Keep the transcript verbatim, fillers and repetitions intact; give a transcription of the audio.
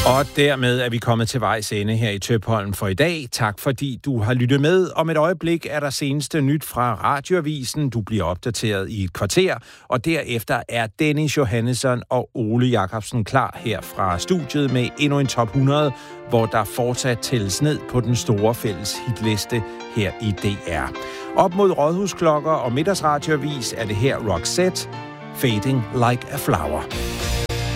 Og dermed er vi kommet til vejs ende her i Tøpholm for i dag. Tak fordi du har lyttet med. Om et øjeblik er der seneste nyt fra Radioavisen. Du bliver opdateret i et kvarter. Og derefter er Dennis Johannesson og Ole Jacobsen klar her fra studiet med endnu en top hundrede, hvor der fortsat tælles ned på den store fælles hitliste her i D R. Op mod rådhusklokker og middagsradioavis er det her Roxette, Fading Like a Flower.